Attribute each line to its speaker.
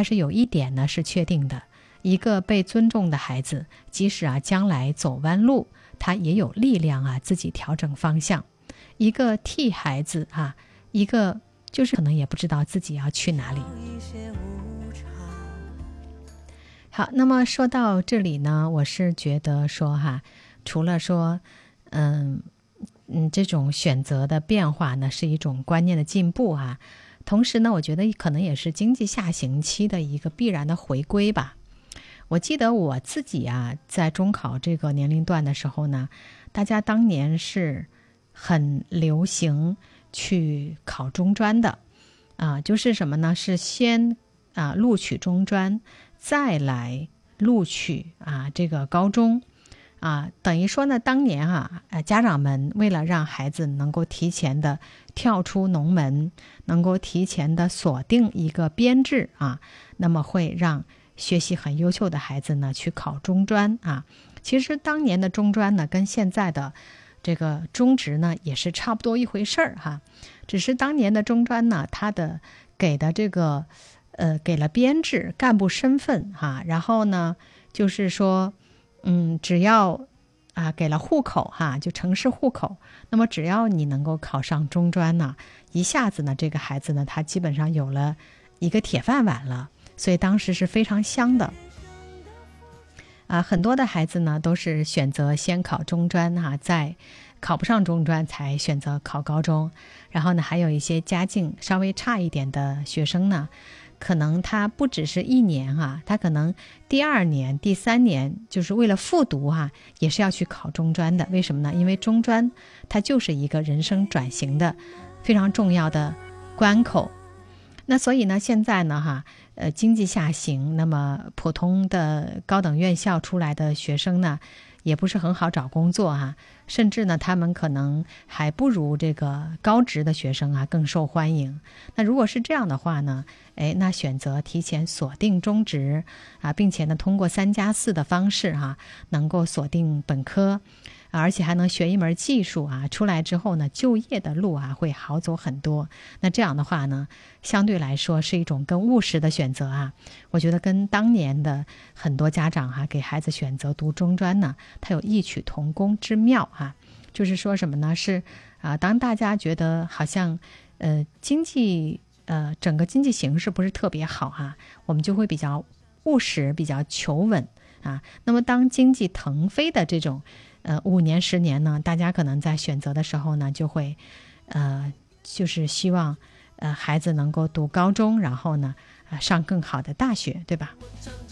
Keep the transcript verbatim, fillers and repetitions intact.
Speaker 1: 但是有一点呢是确定的，一个被尊重的孩子，即使啊将来走弯路，他也有力量啊自己调整方向。一个替孩子啊，一个就是可能也不知道自己要去哪里。好，那么说到这里呢，我是觉得说哈，除了说嗯嗯这种选择的变化呢是一种观念的进步啊，同时呢我觉得可能也是经济下行期的一个必然的回归吧。我记得我自己啊在中考这个年龄段的时候呢，大家当年是很流行去考中专的啊，就是什么呢？是先啊录取中专，再来录取啊这个高中啊，等于说呢，当年啊，呃家长们为了让孩子能够提前的跳出农门，能够提前的锁定一个编制啊，那么会让学习很优秀的孩子呢去考中专啊。其实当年的中专呢，跟现在的这个中职呢也是差不多一回事儿哈，只是当年的中专呢，它的给的这个呃给了编制、干部身份哈，然后呢就是说嗯只要啊给了户口哈，就城市户口，那么只要你能够考上中专呢，一下子呢这个孩子呢他基本上有了一个铁饭碗了，所以当时是非常香的。啊，很多的孩子呢都是选择先考中专哈、啊，再考不上中专才选择考高中。然后呢，还有一些家境稍微差一点的学生呢，可能他不只是一年哈、啊，他可能第二年、第三年就是为了复读哈、啊，也是要去考中专的。为什么呢？因为中专它就是一个人生转型的非常重要的关口。那所以呢，现在呢哈。呃，经济下行，那么普通的高等院校出来的学生呢，也不是很好找工作啊，甚至呢，他们可能还不如这个高职的学生啊更受欢迎。那如果是这样的话呢，哎，那选择提前锁定中职啊，并且呢，通过三加四的方式哈、啊，能够锁定本科。而且还能学一门技术啊，出来之后呢，就业的路啊会好走很多。那这样的话呢，相对来说是一种更务实的选择啊。我觉得跟当年的很多家长哈、啊、给孩子选择读中专呢，它有异曲同工之妙啊。就是说什么呢？是啊，当大家觉得好像呃经济呃整个经济形势不是特别好哈、啊，我们就会比较务实，比较求稳啊。那么当经济腾飞的这种呃，五年十年呢，大家可能在选择的时候呢，就会，呃，就是希望，呃，孩子能够读高中，然后呢，呃，上更好的大学，对吧？